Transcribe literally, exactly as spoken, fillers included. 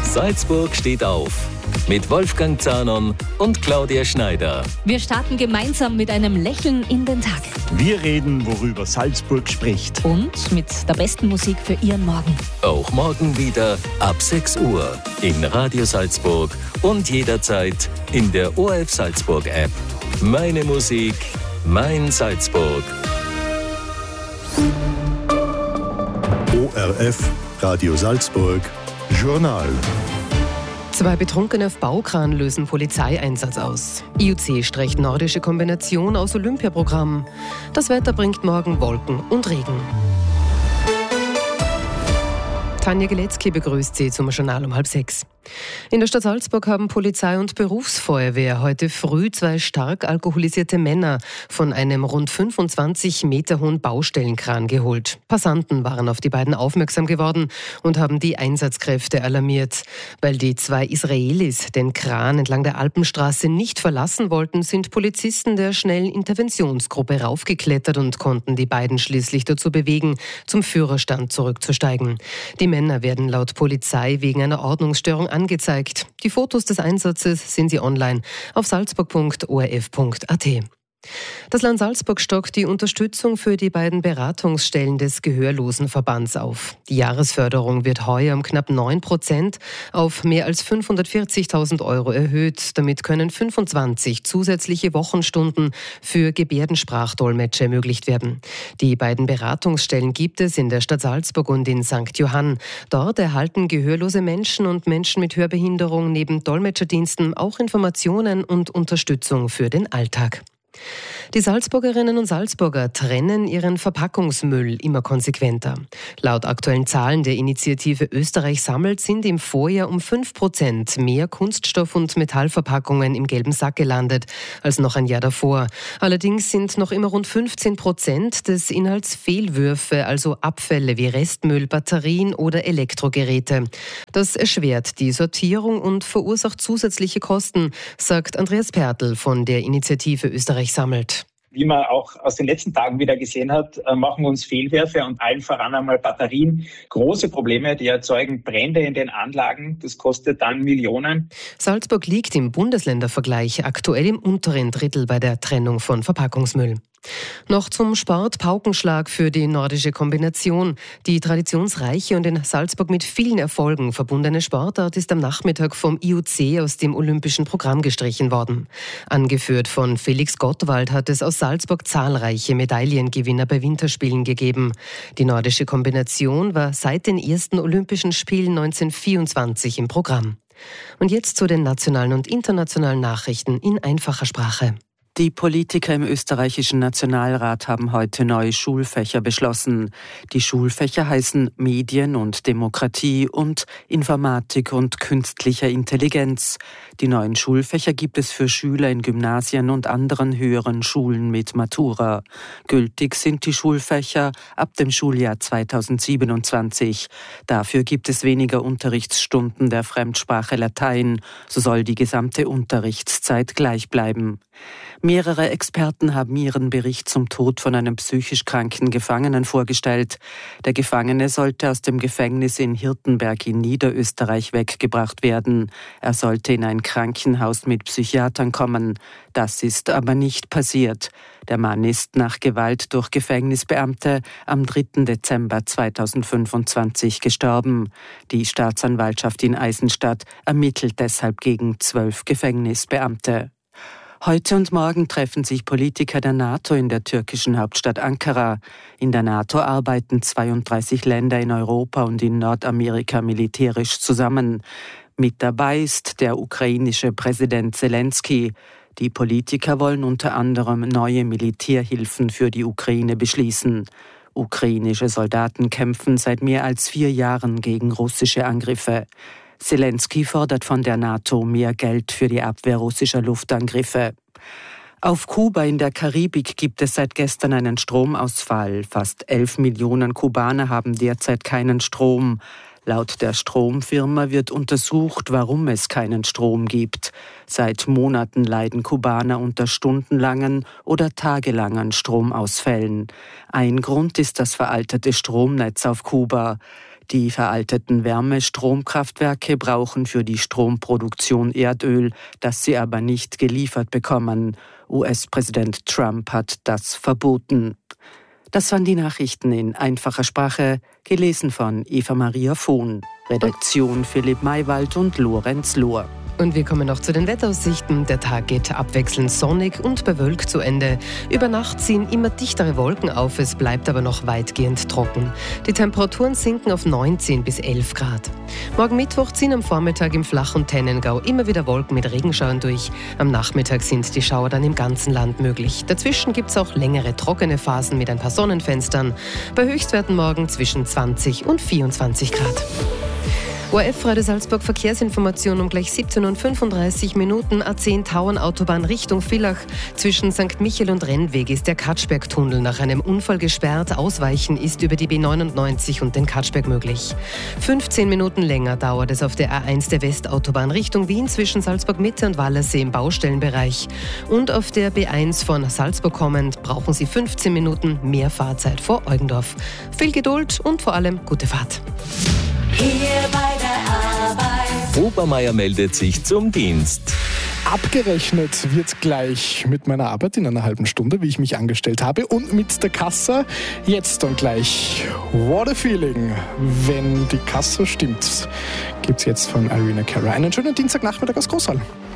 Salzburg steht auf. Mit Wolfgang Zahnon und Claudia Schneider. Wir starten gemeinsam mit einem Lächeln in den Tag. Wir reden, worüber Salzburg spricht. Und mit der besten Musik für Ihren Morgen. Auch morgen wieder ab sechs Uhr in Radio Salzburg und jederzeit in der O R F Salzburg App. Meine Musik, mein Salzburg. O R F, Radio Salzburg, Journal. Zwei Betrunkene auf Baukran lösen Polizeieinsatz aus. I U C streicht nordische Kombination aus Olympiaprogramm. Das Wetter bringt morgen Wolken und Regen. Tanja Geletzky begrüßt Sie zum Journal um halb sechs. In der Stadt Salzburg haben Polizei und Berufsfeuerwehr heute früh zwei stark alkoholisierte Männer von einem rund fünfundzwanzig Meter hohen Baustellenkran geholt. Passanten waren auf die beiden aufmerksam geworden und haben die Einsatzkräfte alarmiert. Weil die zwei Israelis den Kran entlang der Alpenstraße nicht verlassen wollten, sind Polizisten der schnellen Interventionsgruppe raufgeklettert und konnten die beiden schließlich dazu bewegen, zum Führerstand zurückzusteigen. Die Männer werden laut Polizei wegen einer Ordnungsstörung angezeigt. Die Fotos des Einsatzes sehen Sie online auf salzburg punkt o r f punkt a t. Das Land Salzburg stockt die Unterstützung für die beiden Beratungsstellen des Gehörlosenverbands auf. Die Jahresförderung wird heuer um knapp neun Prozent auf mehr als fünfhundertvierzigtausend Euro erhöht. Damit können fünfundzwanzig zusätzliche Wochenstunden für Gebärdensprachdolmetscher ermöglicht werden. Die beiden Beratungsstellen gibt es in der Stadt Salzburg und in Sankt Johann. Dort erhalten gehörlose Menschen und Menschen mit Hörbehinderung neben Dolmetscherdiensten auch Informationen und Unterstützung für den Alltag. Die Salzburgerinnen und Salzburger trennen ihren Verpackungsmüll immer konsequenter. Laut aktuellen Zahlen der Initiative Österreich sammelt sind im Vorjahr um fünf Prozent mehr Kunststoff- und Metallverpackungen im gelben Sack gelandet als noch ein Jahr davor. Allerdings sind noch immer rund fünfzehn Prozent des Inhalts Fehlwürfe, also Abfälle wie Restmüll, Batterien oder Elektrogeräte. Das erschwert die Sortierung und verursacht zusätzliche Kosten, sagt Andreas Pertl von der Initiative Österreich sammelt. Wie man auch aus den letzten Tagen wieder gesehen hat, machen uns Fehlwürfe und allen voran einmal Batterien große Probleme. Die erzeugen Brände in den Anlagen. Das kostet dann Millionen. Salzburg liegt im Bundesländervergleich aktuell im unteren Drittel bei der Trennung von Verpackungsmüll. Noch zum Sport: Paukenschlag für die nordische Kombination. Die traditionsreiche und in Salzburg mit vielen Erfolgen verbundene Sportart ist am Nachmittag vom I U C aus dem olympischen Programm gestrichen worden. Angeführt von Felix Gottwald hat es aus Salzburg zahlreiche Medaillengewinner bei Winterspielen gegeben. Die nordische Kombination war seit den ersten Olympischen Spielen neunzehnhundertvierundzwanzig im Programm. Und jetzt zu den nationalen und internationalen Nachrichten in einfacher Sprache. Die Politiker im österreichischen Nationalrat haben heute neue Schulfächer beschlossen. Die Schulfächer heißen Medien und Demokratie und Informatik und künstlicher Intelligenz. Die neuen Schulfächer gibt es für Schüler in Gymnasien und anderen höheren Schulen mit Matura. Gültig sind die Schulfächer ab dem Schuljahr zweitausendsiebenundzwanzig. Dafür gibt es weniger Unterrichtsstunden der Fremdsprache Latein. So soll die gesamte Unterrichtszeit gleich bleiben. Mehrere Experten haben ihren Bericht zum Tod von einem psychisch kranken Gefangenen vorgestellt. Der Gefangene sollte aus dem Gefängnis in Hirtenberg in Niederösterreich weggebracht werden. Er sollte in ein Krankenhaus mit Psychiatern kommen. Das ist aber nicht passiert. Der Mann ist nach Gewalt durch Gefängnisbeamte am dritten Dezember zweitausendfünfundzwanzig gestorben. Die Staatsanwaltschaft in Eisenstadt ermittelt deshalb gegen zwölf Gefängnisbeamte. Heute und morgen treffen sich Politiker der NATO in der türkischen Hauptstadt Ankara. In der NATO arbeiten zweiunddreißig Länder in Europa und in Nordamerika militärisch zusammen. Mit dabei ist der ukrainische Präsident Zelensky. Die Politiker wollen unter anderem neue Militärhilfen für die Ukraine beschließen. Ukrainische Soldaten kämpfen seit mehr als vier Jahren gegen russische Angriffe. Zelensky fordert von der NATO mehr Geld für die Abwehr russischer Luftangriffe. Auf Kuba in der Karibik gibt es seit gestern einen Stromausfall. Fast elf Millionen Kubaner haben derzeit keinen Strom. Laut der Stromfirma wird untersucht, warum es keinen Strom gibt. Seit Monaten leiden Kubaner unter stundenlangen oder tagelangen Stromausfällen. Ein Grund ist das veraltete Stromnetz auf Kuba. Die veralteten Wärmestromkraftwerke brauchen für die Stromproduktion Erdöl, das sie aber nicht geliefert bekommen. U S-Präsident Trump hat das verboten. Das waren die Nachrichten in einfacher Sprache, gelesen von Eva-Maria Vohn. Redaktion Philipp Maywald und Lorenz Lohr. Und wir kommen noch zu den Wetteraussichten. Der Tag geht abwechselnd sonnig und bewölkt zu Ende. Über Nacht ziehen immer dichtere Wolken auf, es bleibt aber noch weitgehend trocken. Die Temperaturen sinken auf neunzehn bis elf Grad. Morgen Mittwoch ziehen am Vormittag im flachen Tennengau immer wieder Wolken mit Regenschauern durch. Am Nachmittag sind die Schauer dann im ganzen Land möglich. Dazwischen gibt es auch längere trockene Phasen mit ein paar Sonnenfenstern. Bei Höchstwerten morgen zwischen zwanzig und vierundzwanzig Grad. O R F Radio Salzburg Verkehrsinformation um gleich siebzehn Uhr fünfunddreißig Minuten. A zehn Tauernautobahn Richtung Villach. Zwischen Sankt Michael und Rennweg ist der Katschbergtunnel nach einem Unfall gesperrt. Ausweichen ist über die B neunundneunzig und den Katschberg möglich. fünfzehn Minuten länger dauert es auf der A eins der Westautobahn Richtung Wien zwischen Salzburg Mitte und Wallersee im Baustellenbereich. Und auf der B eins von Salzburg kommend brauchen Sie fünfzehn Minuten mehr Fahrzeit vor Eugendorf. Viel Geduld und vor allem gute Fahrt. Hier bei der Arbeit. Obermeier meldet sich zum Dienst. Abgerechnet wird gleich mit meiner Arbeit in einer halben Stunde, wie ich mich angestellt habe, und mit der Kasse. Jetzt dann gleich What a Feeling. Wenn die Kasse stimmt, gibt's jetzt von Irina Cara einen schönen Dienstagnachmittag aus Großhall.